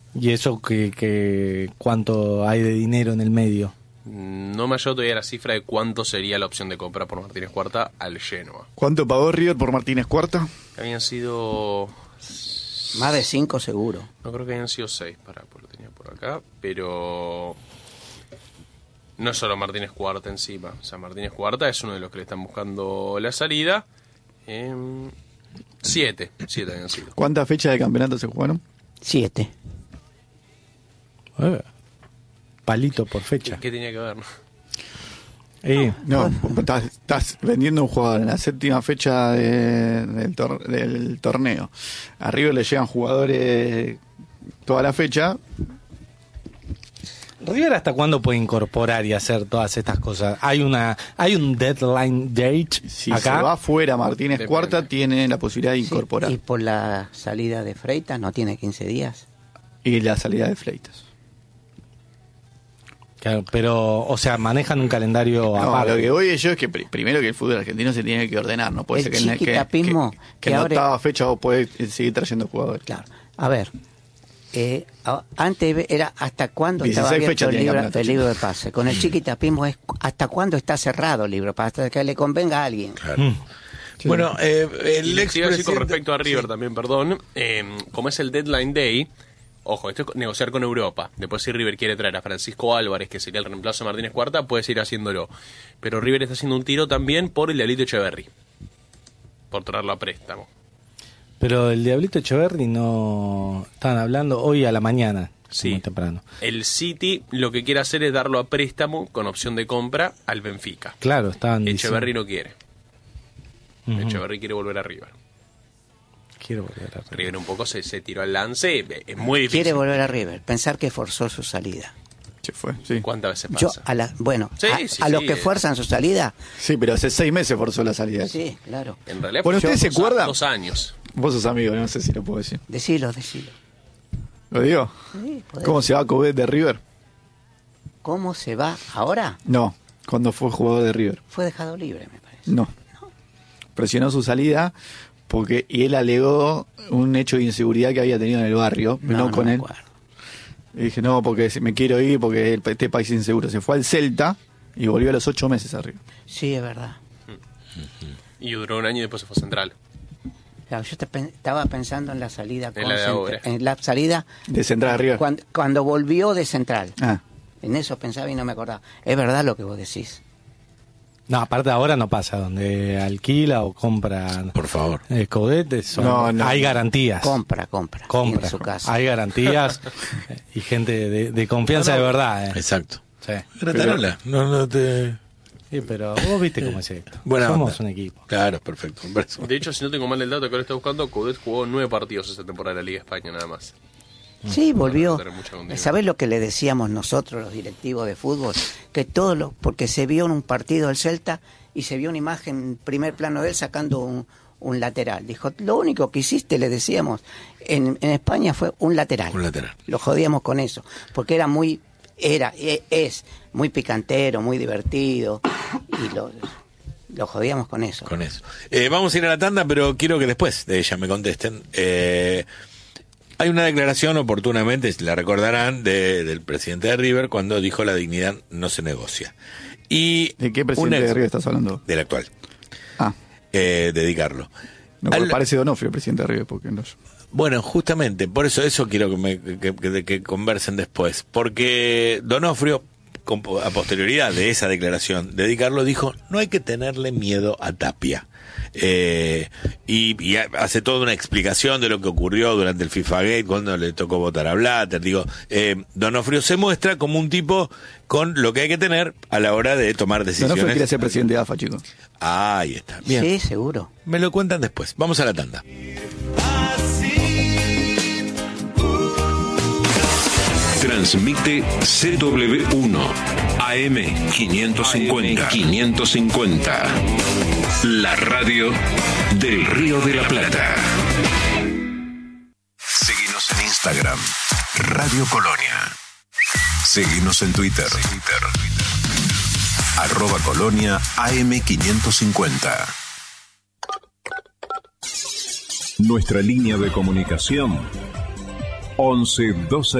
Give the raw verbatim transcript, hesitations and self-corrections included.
¿Y eso que, que cuánto hay de dinero en el medio? No me ayudó todavía la cifra de cuánto sería la opción de compra por Martínez Cuarta al Genoa. ¿Cuánto pagó River por Martínez Cuarta? Habían sido... Más de cinco seguro. No, creo que habían sido seis, para, lo tenía por acá, pero... No es solo Martínez Cuarta encima. O sea, Martínez Cuarta es uno de los que le están buscando la salida. Eh, siete, siete habían sido. ¿Cuántas fechas de campeonato se jugaron? Siete. Eh, palito por fecha. ¿Qué tenía que ver? Eh, No, estás, estás vendiendo un jugador en la séptima fecha de- del, tor- del torneo. A River le llegan jugadores toda la fecha. ¿River hasta cuándo puede incorporar y hacer todas estas cosas? ¿Hay una hay un deadline date Si acá? se va fuera Martínez Depende. Cuarta, tiene la posibilidad de incorporar. Sí, y por la salida de Freitas no tiene quince días. Y la salida de Fleitas. Claro, pero, o sea, manejan un calendario No, aparte. lo que voy yo es que pri- primero que el fútbol argentino se tiene que ordenar. No puede El ser que, en la- que, chiquitapismo que, que que en la abre- octava fecha vos podés seguir trayendo jugadores. Claro. A ver, eh, a- antes era hasta cuándo estaba dieciséis abierto fechas el tiene libro, campeonato, el chicos. libro de pase. Con el chiquitapismo es hasta cuándo está cerrado el libro, para hasta que le convenga a alguien. Claro. Mm. Bueno, eh, el Y les ex iba a decir con respecto a River también, perdón, eh, como es el deadline day, ojo, esto es negociar con Europa. Después si River quiere traer a Francisco Álvarez, que sería el reemplazo de Martínez Cuarta, puede seguir haciéndolo. Pero River está haciendo un tiro también por el Diablito Echeverri, por traerlo a préstamo. Pero el Diablito Echeverri no... Estaban hablando hoy a la mañana, Sí. muy temprano. El City lo que quiere hacer es darlo a préstamo con opción de compra al Benfica. Claro, estaban Echeverri diciendo... no quiere. Ujú. Echeverri quiere volver a River. Quiero volver a... River un poco se, se tiró al lance, es muy difícil. Quiere volver a River, pensar que forzó su salida. Se fue, sí. ¿Cuántas veces Yo pasa? a la, bueno, Sí, a, sí, a sí, los que eh. fuerzan su salida, Sí, pero hace seis meses forzó la salida. sí, claro. En realidad, Bueno, fue ¿ustedes se dos- acuerdan? Dos años. Vos sos amigo, no sé si lo puedo decir. Decilo, decilo. ¿Lo digo? Sí, podés. ¿Cómo se va Coudet de River? ¿Cómo se va ahora? No, cuando fue jugador de River. Fue dejado libre, me parece. No. Presionó su salida porque y él alegó un hecho de inseguridad que había tenido en el barrio, no, No, no con me él. acuerdo. Y dije, no, porque me quiero ir, porque el- este país es inseguro. Se fue al Celta y volvió a los ocho meses arriba. Sí, es verdad. Y duró un año y después se fue a Central. Claro, yo te pen- estaba pensando en la salida En la de Cent- ahora. en la salida De Central arriba. cuando, cuando volvió de Central. Ah, En eso pensaba y no me acordaba. Es verdad lo que vos decís. No, aparte ahora no pasa, donde alquila o compra Por favor. eh, Coudet, son- No, no. hay garantías. Compra, compra. Compra. En su casa. Hay garantías eh, y gente de, de confianza de verdad. eh. Exacto. Sí. Gratarola, no, no te... Sí, pero vos viste cómo es esto. Buena Somos onda. un equipo. Claro, perfecto. me parece. De hecho, si no tengo mal el dato que ahora está buscando, Coudet jugó nueve partidos esta temporada de la Liga de España, nada más. Sí, volvió. No tener mucha continuidad. ¿Sabés lo que le decíamos nosotros, los directivos de fútbol? Que todo lo, porque se vio en un partido del Celta y se vio una imagen en primer plano de él sacando un, un lateral. Dijo, lo único que hiciste, le decíamos, en, en España fue un lateral. Un lateral. Lo jodíamos con eso, porque era muy, era, e- es muy picantero, muy divertido, y lo, lo jodíamos con eso. Con eso. Eh, vamos a ir a la tanda, pero quiero que después de ella me contesten. Eh, hay una declaración, oportunamente, la recordarán, de, del presidente de River cuando dijo la dignidad no se negocia. Y ¿de qué un presidente ex- de River estás hablando? Del actual. Ah, Eh, dedicarlo. no, porque Al- parece Donofrio el presidente de River, porque no. Bueno, justamente, por eso eso quiero que, me, que, que- que conversen después. Porque Donofrio, con- a posterioridad de esa declaración, dedicarlo, dijo, no hay que tenerle miedo a Tapia. Eh, y, y hace toda una explicación de lo que ocurrió durante el FIFA Gate, cuando le tocó votar a Blatter. Digo, eh, Donofrio se muestra como un tipo con lo que hay que tener a la hora de tomar decisiones. Donofrio quiere ser presidente de A F A, chicos. Ah, ahí está. Bien. Sí, seguro. Me lo cuentan después. Vamos a la tanda. Transmite C W uno A M quinientos cincuenta. quinientos cincuenta. La radio del Río de la Plata. Seguinos en Instagram, Radio Colonia. Seguinos en Twitter, arroba Colonia A M quinientos cincuenta. Nuestra línea de comunicación once doce